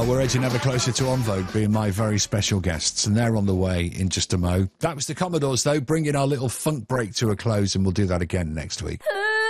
Well, we're edging ever closer to En Vogue being my very special guests, and they're on the way in just a mo. That was the Commodores, though, bringing our little funk break to a close, and we'll do that again next week.